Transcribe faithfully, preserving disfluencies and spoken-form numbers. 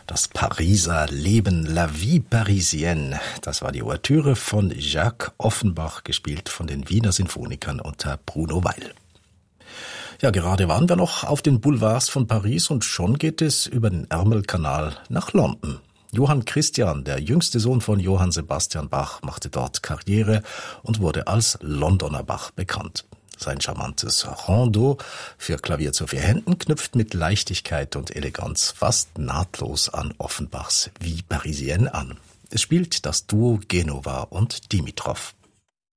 Das Pariser Leben, La Vie Parisienne, das war die Ouvertüre von Jacques Offenbach, gespielt von den Wiener Sinfonikern unter Bruno Weil. Ja, gerade waren wir noch auf den Boulevards von Paris und schon geht es über den Ärmelkanal nach London. Johann Christian, der jüngste Sohn von Johann Sebastian Bach, machte dort Karriere und wurde als Londoner Bach bekannt. Sein charmantes Rondeau für Klavier zu vier Händen knüpft mit Leichtigkeit und Eleganz fast nahtlos an Offenbachs Vie Parisienne an. Es spielt das Duo Genova und Dimitrov.